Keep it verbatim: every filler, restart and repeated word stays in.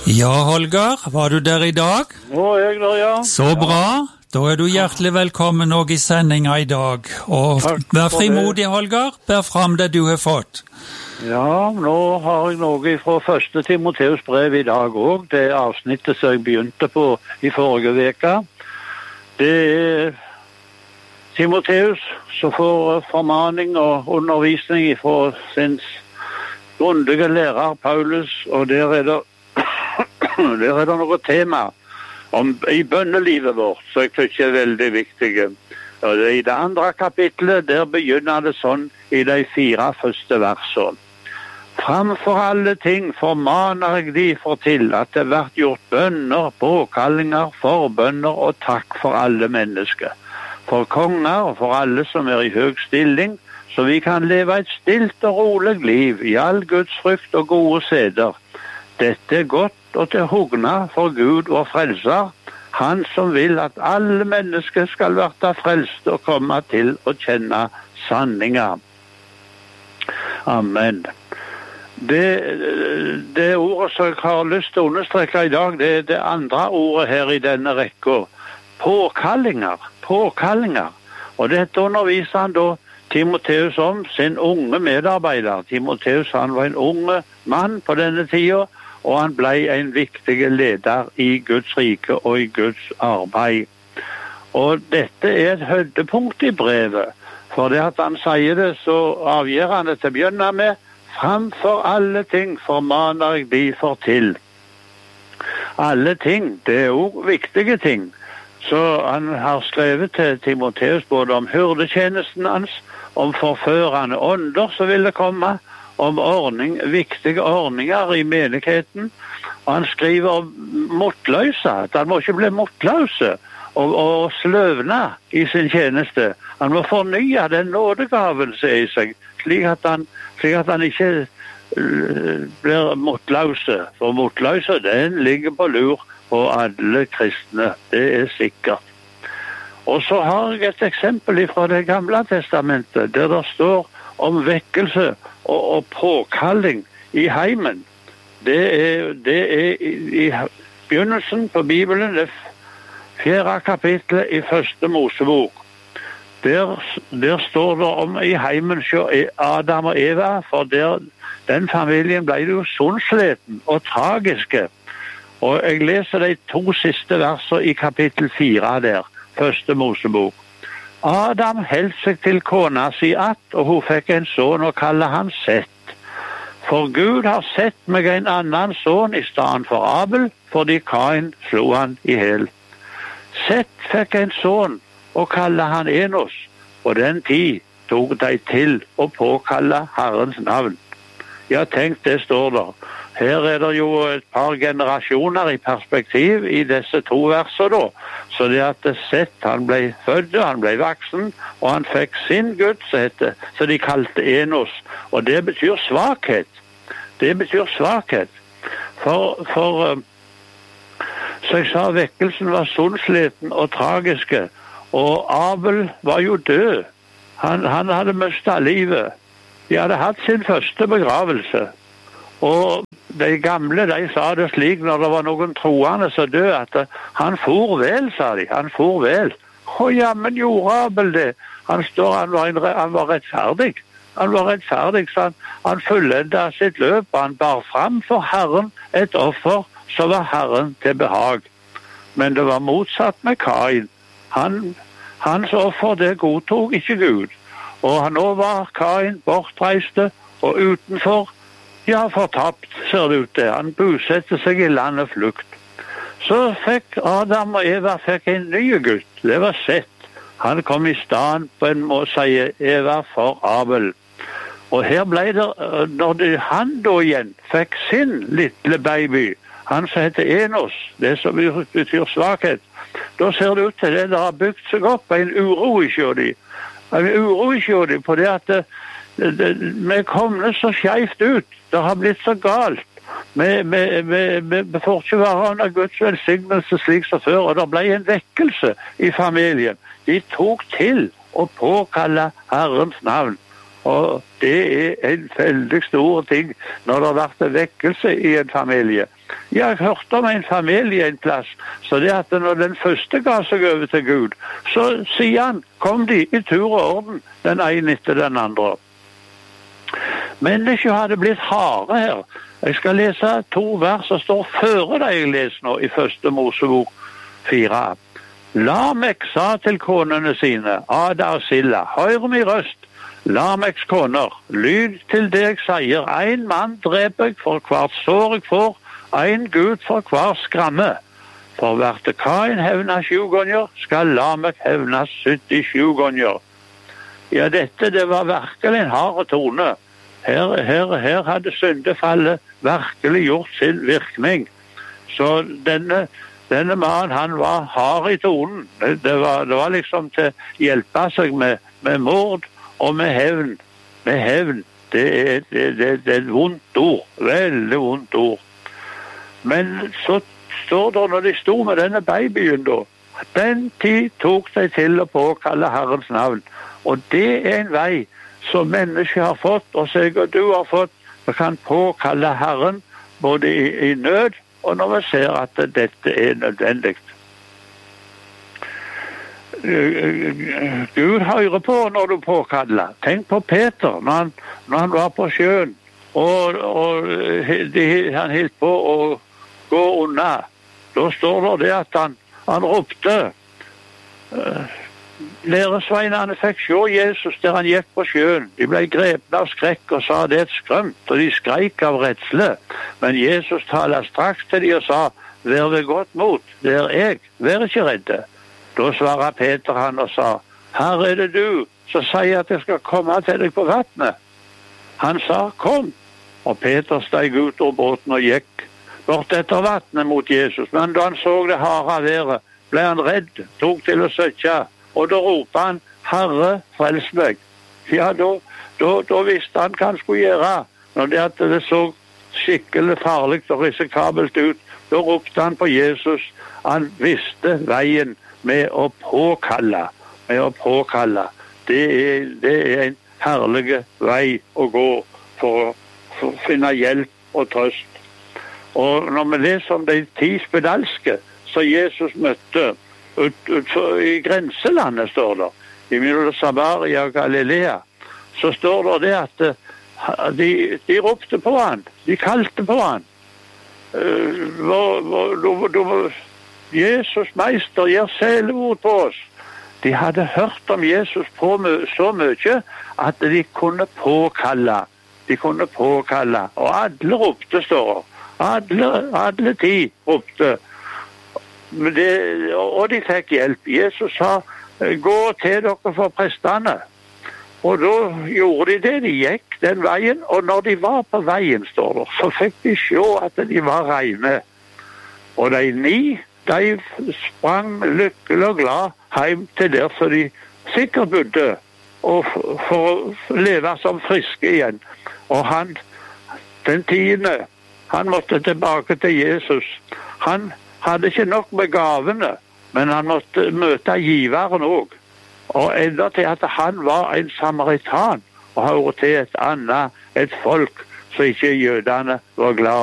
Ja, Holger, var du der i dag? Nå er jeg der, ja. Så bra. Da er du hjertelig velkommen også i sendinga i dag. Og vær frimodig, Holger. Bær fram det du har fått. Ja, nå har jeg noe fra første Timoteus brev i dag også. Det er avsnittet som jeg begynte på i forrige veka. Det er Timoteus som får formaning og undervisning fra sin grundige lærer Paulus, og der er det Der er det noe tema om, i bønnelivet vårt, som jeg synes er veldig viktige. Og det, i det andre kapitlet, der begynner det sånn i de fire første versene. Framfor alle ting formaner jeg de for til at det vært gjort bønner, påkallinger, forbønner og takk for alle mennesker. For konger og for alle som er i høy stilling, så vi kan leve et stilt og rolig liv i all Guds frykt og gode seder. Dette er godt og til hugna for Gud og frelser, han som vil at alle mennesker skal være frelst og komme til å kjenne sanninger. Amen. Det, det ordet som jeg har lyst til å understreke i dag, det er det andre ordet her i denne rekka. Påkallinger, påkallinger. Og dette underviser han da Timoteus om, sin unge medarbeider. Timoteus, han var en unge mann på denne tida, og han ble en viktig leder i Guds rike og i Guds arbeid. Og dette er et høydepunkt i brevet, for det at han sier det, så avgjør han det til å begynne med, framfor alle ting formaner jeg de for til. Alle ting, det er jo viktige ting. Så han har skrevet til Timoteus både om hyrdetjenesten hans, om forførende ånder som ville komme, om ordning, viktige ordninger i menigheten. Og han skriver om motløse, at han må ikke bli motløse og, og sløvne i sin tjeneste. Han må fornye den nådegaven som er i seg, slik at han, slik at han ikke uh, blir motløse. For motløse, den ligger på lur på alle kristne, det er sikkert. Og så har jeg et eksempel fra det gamle testamentet, der det står om vekkelse og, og påkalling i heimen. Det er, det er i, i begynnelsen på Bibelen, det fjerde kapitlet i første Mosebok. Der, der står det om i heimen Adam og Eva, for der, den familien ble jo sunnsleten og tragiske. Og jeg leser de to siste verser i kapittel fire der, første Mosebok. Adam heldt seg til kona si att, og hun fikk en sønn og kalte han Sett. For Gud har sett meg en annen sønn i stedet for Abel, fordi Kain slo han i hel. Sett fikk en sønn og kalte han Enos, og den tid tok de til å påkalle Herrens navn. Ja, tenk, det står der. Her er det jo et par generasjoner i perspektiv i disse to verser da. Så det at det sett, han ble født, han ble voksen, og han fikk sin Gud, så, hette, så de kalte Enos. Og det betyr svakhet. Det betyr svakhet. For, for så jeg sa, vekkelsen var sunnsleten og tragiske, og Abel var jo død. Han, han hadde mistet livet. De hadde hatt sin første begravelse. Og de gamle, de sa det slik når det var noen troende som død, at han for vel, sa de. Han for vel. Å ja, men gjorde Abel det? Han står, han var, en, han var rettferdig. Han var rettferdig, så han, han fullendet sitt løp. Han bar fram for Herren et offer som var Herren til behag. Men det var motsatt med Kain. Han, hans offer, det godtog ikke Gud. Og nå var Kain bortreiste og utenfor, ja, fortapt, ser det ut det. Han bosatte seg i landet flukt. Så fikk Adam og Eva fikk en ny gutt. Det var Sett. Han kom i stand på en måte, sier Eva, for Abel. Og her ble det, når det, han da igjen fikk sin lille baby, han som heter Enos, det som betyr svakhet, da ser det ut til det der har bygd seg opp en uro i kjøret. En uro i kjøret på det at det, det, vi kommer så skjevt ut. Det har blitt så galt. Vi, vi, vi, vi får ikke være under Guds velsignelse slik som før, og det ble en vekkelse i familien. De tok til å påkalle Herrens navn. Og det er en veldig stor ting når det har vært en vekkelse i en familie. Jeg hørte om en familie en plass, så det at når den første ga seg over til Gud, så sier han, kom de i tur og orden, den ene etter den andre. Mennesker hadde blitt harde her. Jeg skal lese to vers som står føre det jeg leser nå i første Mosebok fire. Lamek sa til konene sine, Ada og Silla, hør min røst, Lameks koner, lyd til det jeg sier, en mann dreper jeg for hvert sår jeg får, en Gud for hver skramme. For hvert Kain hevnes sju ganger, skal Lamek hevnes syttisju ganger. Ja, dette det var virkelig en hard tone. Her, her, her hadde syndefallet virkelig gjort sin virkning. Så denne, denne mannen, han var hard i tonen. Det, det, var, det var liksom til å hjelpe seg med, med mord og med hevn. Med hevn, det er, det, det, det er et vondt ord. Veldig vondt ord. Men så står det når de sto med denne babyen da, den tid tok de til å påkalle Herrens navn. Og det er en vei som mennesker har fått, og jeg og du har fått. Vi kan påkalle Herren både i, i nød, og når vi ser at dette er nødvendig. Gud hører på når du påkaller. Tenk på Peter når han, når han var på sjøen, og, og de, han hilt på å gå unna. Da står det det at han, han ropte. Læresveinene fikk se Jesus der han gikk på sjøen. De ble grepet av skrekk og sa det er et skrømt, og de skreik av redsle. Men Jesus talte straks til de og sa, vær ved godt mot, det er jeg, vær ikke redde. Da svaret Peter han og sa, her er det du som sier at jeg skal komme til deg på vattnet. Han sa, kom. Og Peter steg ut av båten og gikk bort etter vattnet mot Jesus. Men da han så det harde været, ble han redd, tok til å søke, og da ropte han, Herre, frels meg. Ja, da, da, da visste han hva han skulle gjøre. Når det, at det så skikkelig farlig og risikabelt ut, da ropte han på Jesus. Han visste veien med å påkalle. Med å påkalle. Det er, det er en herlig vei å gå for å, for å finne hjelp og trøst. Og når vi leser om de ti spedalske, så Jesus møtte ut, ut, i grenselandet, står det, i mellom Samaria og Galilea, så står det det at de, de ropte på han, de kalte på han. Jesus meister gjør selvord på oss. De hadde hørt om Jesus på så mye at de kunne påkalle. De kunne påkalle, og alle ropte, står det. Alle, alle ti ropte. Det, og de fikk hjelp. Jesus sa, gå til dere for prestene. Og da gjorde de det. De gikk den veien, og når de var på veien, står det, så fikk de se at de var rene. Og de ni, de sprang lykkelig og glad hjem til der så de sikkert bodde, og for å leve som friske igjen. Og han, den tiende, han måtte tilbake til Jesus. Han hadde ikke nok med gavene, men han måtte møte giveren også. Og enda til at han var en samaritan, og hørte til et annet, et folk som ikke jødene var glad